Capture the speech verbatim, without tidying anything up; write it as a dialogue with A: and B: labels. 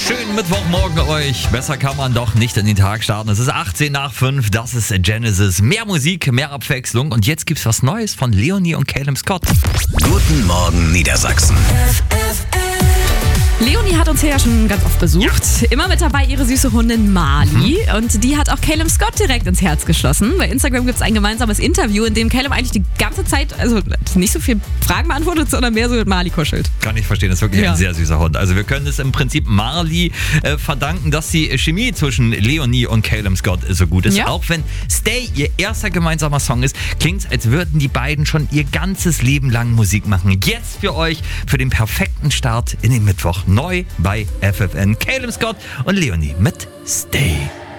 A: Schönen Mittwochmorgen euch. Besser kann man doch nicht in den Tag starten. Es ist achtzehn nach fünf, das ist Genesis. Mehr Musik, mehr Abwechslung und jetzt gibt's was Neues von Leonie und Caleb Scott.
B: Guten Morgen Niedersachsen.
C: Leonie hat uns hier ja schon ganz oft besucht. Immer mit dabei ihre süße Hundin Marley. Mhm. Und die hat auch Caleb Scott direkt ins Herz geschlossen. Bei Instagram gibt es ein gemeinsames Interview, in dem Caleb eigentlich die ganze Zeit, also nicht so viel Fragen beantwortet, sondern mehr so mit Marley kuschelt.
A: Kann ich verstehen, das ist wirklich
C: Ja.
A: ein sehr süßer Hund. Also wir können es im Prinzip Marley äh, verdanken, dass die Chemie zwischen Leonie und Caleb Scott so gut ist.
C: Ja.
A: Auch wenn Stay ihr erster gemeinsamer Song ist, klingt es, als würden die beiden schon ihr ganzes Leben lang Musik machen. Jetzt für euch, für den perfekten Start in den Mittwoch. Neu bei F F N. Caleb Scott und Leonie mit Stay.